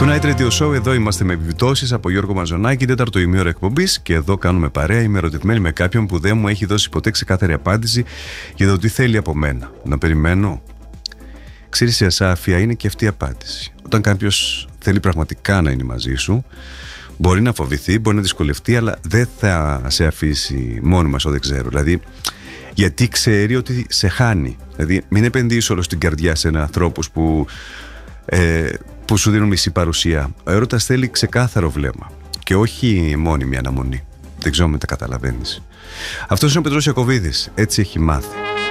Tonight Radio Show, εδώ είμαστε με επιπτώσεις από Γιώργο Μαζονάκη, 4ο ημίωρο εκπομπής, και εδώ κάνουμε παρέα. Είμαι ερωτευμένη με κάποιον που δεν μου έχει δώσει ποτέ ξεκάθαρη απάντηση για το τι θέλει από μένα. Να περιμένω. Ξέρεις, η ασάφεια είναι και αυτή η απάντηση. Όταν κάποιος θέλει πραγματικά να είναι μαζί σου, μπορεί να φοβηθεί, μπορεί να δυσκολευτεί, αλλά δεν θα σε αφήσει μόνιμα στο δεν ξέρω. Δηλαδή, γιατί ξέρει ότι σε χάνει. Δηλαδή, μην επενδύεις όλο στην καρδιά σε ανθρώπους που σου δίνουν μισή παρουσία. Ο έρωτας θέλει ξεκάθαρο βλέμμα και όχι μόνιμη αναμονή. Δεν ξέρω αν τα καταλαβαίνεις. Αυτός είναι ο Πετρός Ιακωβίδης. Έτσι έχει μάθει.